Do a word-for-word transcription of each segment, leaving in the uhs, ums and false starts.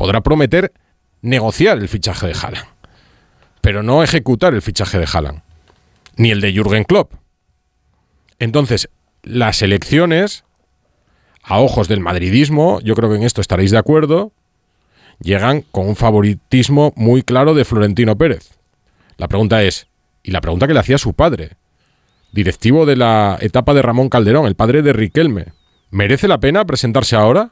podrá prometer negociar el fichaje de Haaland, pero no ejecutar el fichaje de Haaland, ni el de Jürgen Klopp. Entonces, las elecciones, a ojos del madridismo, yo creo que en esto estaréis de acuerdo, llegan con un favoritismo muy claro de Florentino Pérez. La pregunta es, y la pregunta que le hacía su padre, directivo de la etapa de Ramón Calderón, el padre de Riquelme, ¿merece la pena presentarse ahora?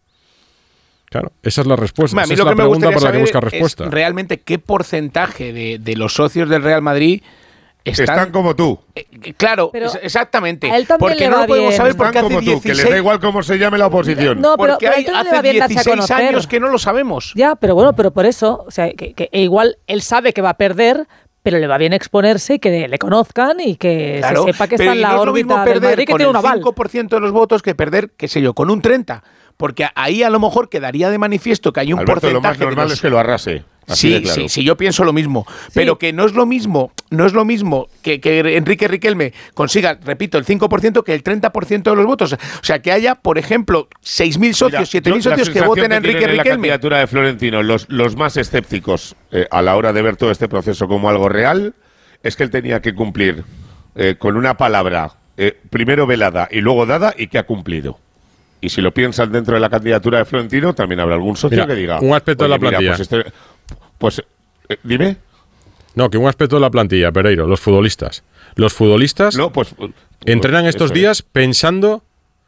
Claro, esa es la respuesta. Bueno, esa es la pregunta por la que busca respuesta. Es realmente qué porcentaje de, de los socios del Real Madrid están, están como tú. Eh, claro, pero exactamente. A él también porque le no va lo podemos bien. saber porque Están hace como tú, dieciséis, que les da igual cómo se llame la oposición. No, pero, porque pero a hay, él también le hace va bien darse a dieciséis conocer. años que no lo sabemos. Ya, pero bueno, pero por eso, o sea, que, que igual él sabe que va a perder, pero le va bien exponerse y que le conozcan y que Claro, se sepa que pero está en y la no es lo órbita mismo del perder Madrid, que con tiene un el aval. cinco por ciento de los votos que perder, qué sé yo, con un treinta por ciento. Porque ahí a lo mejor quedaría de manifiesto que hay un Alberto, lo porcentaje más normal de los... es que lo arrase. Así Sí, de claro. sí, sí, yo pienso lo mismo, sí. Pero que no es lo mismo, no es lo mismo que, que Enrique Riquelme consiga, repito, el cinco por ciento que el treinta por ciento de los votos. O sea, que haya, por ejemplo, seis mil socios, siete mil socios que voten a Enrique Riquelme. La candidatura de Florentino, los, los más escépticos eh, a la hora de ver todo este proceso como algo real, es que él tenía que cumplir eh, con una palabra eh, primero velada y luego dada y que ha cumplido. Y si lo piensan dentro de la candidatura de Florentino, también habrá algún socio Mira, que diga... un aspecto de la plantilla. Mira, pues, este, pues eh, dime. No, que un aspecto de la plantilla, Pereiro, los futbolistas. Los futbolistas no, pues, entrenan estos eso días es. pensando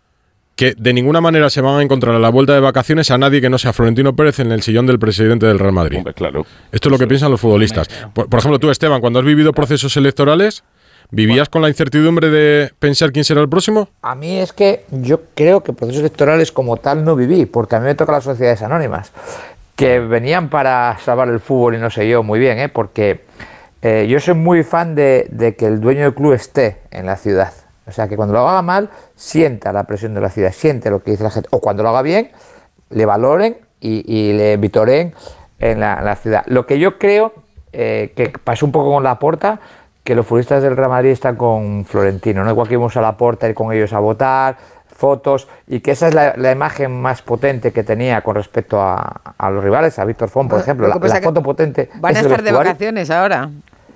que de ninguna manera se van a encontrar a la vuelta de vacaciones a nadie que no sea Florentino Pérez en el sillón del presidente del Real Madrid. Hombre, claro. Esto es lo que piensan los futbolistas. Por, por ejemplo, tú, Esteban, cuando has vivido procesos electorales, ¿vivías bueno. con la incertidumbre de pensar quién será el próximo? A mí es que yo creo que procesos electorales como tal no viví, porque a mí me toca las sociedades anónimas, que venían para salvar el fútbol y no sé yo muy bien, ¿eh? Porque eh, yo soy muy fan de, de que el dueño del club esté en la ciudad. O sea, que cuando lo haga mal, sienta la presión de la ciudad, siente lo que dice la gente. O cuando lo haga bien, le valoren y, y le vitoreen en la, en la ciudad. Lo que yo creo eh, que pasó un poco con Laporta, que los futbolistas del Real Madrid están con Florentino, ¿no? Igual que íbamos a Laporta, ir con ellos a votar, fotos, y que esa es la, la imagen más potente que tenía con respecto a, a los rivales, a Víctor Font, por ejemplo. La, la foto potente. Van a estar de vacaciones ahora.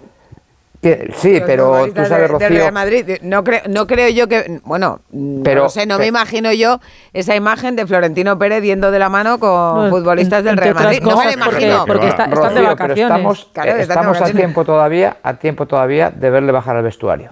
Que, sí, los pero tú sabes, de, Rocío... de Real Madrid. No creo, no creo yo que... Bueno, pero, no sé, no pero, me imagino yo esa imagen de Florentino Pérez yendo de la mano con no, futbolistas del Real Madrid. No me lo imagino. Porque, porque está, están Rocío, de vacaciones. Pero estamos claro, estamos están de vacaciones. a tiempo todavía, a tiempo todavía de verle bajar al vestuario.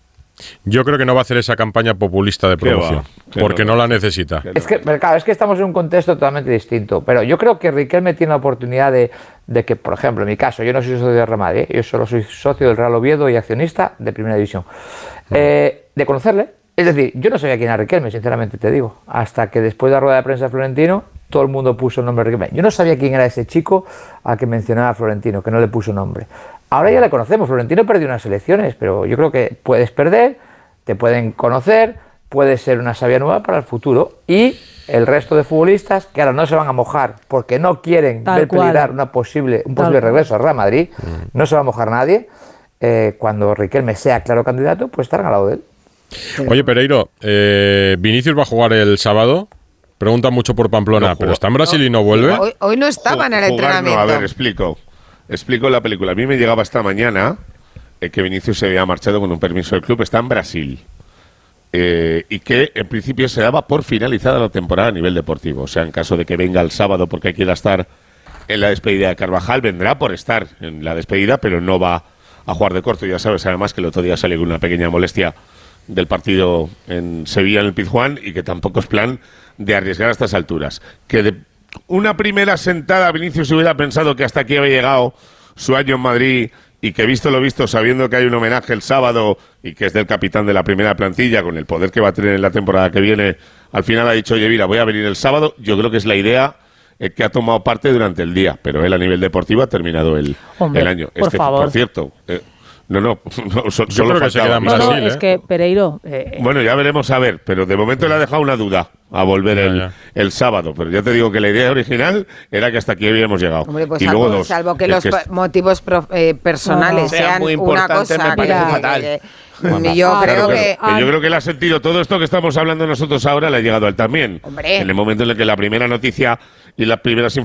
Yo creo que no va a hacer esa campaña populista de promoción, porque no, no la necesita. Es que, claro, es que estamos en un contexto totalmente distinto, pero yo creo que Riquelme tiene la oportunidad de, de que, por ejemplo, en mi caso, yo no soy socio del Real Madrid, yo solo soy socio del Real Oviedo y accionista de Primera División, eh, de conocerle. Es decir, yo no sabía quién era Riquelme, sinceramente te digo, hasta que después de la rueda de prensa de Florentino, todo el mundo puso el nombre de Riquelme. Yo no sabía quién era ese chico al que mencionaba Florentino, que no le puso nombre. Ahora ya le conocemos, Florentino perdió unas elecciones, pero yo creo que puedes perder, te pueden conocer, puede ser una savia nueva para el futuro. Y el resto de futbolistas que ahora no se van a mojar porque no quieren Tal ver cual. peligrar una posible, un Tal posible cual. regreso al Real Madrid, mm. no se va a mojar nadie. Eh, cuando Riquelme sea claro candidato, pues estarán al lado de él. Oye, Pereiro, eh, ¿Vinicius va a jugar el sábado? Pregunta mucho por Pamplona, no pero está en Brasil no, y no vuelve. Hoy, hoy no estaba en el jugar, entrenamiento. No, a ver, explico. Explico la película. A mí me llegaba esta mañana eh, que Vinicius se había marchado con un permiso del club. Está en Brasil. Eh, y que en principio se daba por finalizada la temporada a nivel deportivo. O sea, en caso de que venga el sábado porque quiera estar en la despedida de Carvajal, vendrá por estar en la despedida, pero no va a jugar de corto. Ya sabes, además, que el otro día salió con una pequeña molestia del partido en Sevilla, en el Pizjuán, y que tampoco es plan de arriesgar a estas alturas. Que de una primera sentada Vinicius hubiera pensado que hasta aquí había llegado su año en Madrid y que, visto lo visto, sabiendo que hay un homenaje el sábado y que es del capitán de la primera plantilla, con el poder que va a tener en la temporada que viene, al final ha dicho, oye, mira, voy a venir el sábado. Yo creo que es la idea eh, que ha tomado parte durante el día, pero él a nivel deportivo ha terminado el, Hombre, el año. Por este, favor. Por cierto... Eh, No, no, no so, Yo solo creo que se queda en No, Brasil, no, ¿eh? es que Pereiro... Eh, Bueno, ya veremos a ver, pero de momento le ha dejado una duda a volver Ya, el, ya. el sábado. Pero ya te digo que la idea original era que hasta aquí habíamos llegado. Hombre, pues y salvo, luego dos. salvo que El los que pa- es- motivos pro- eh, personales No, no. sean Sea muy una importante, cosa me parece que- fatal. que- Bueno, que yo ah, creo Claro, que... claro. Que yo creo que él ha sentido todo esto que estamos hablando nosotros ahora, le ha llegado a él también. Hombre. En el momento en el que la primera noticia y las primeras informaciones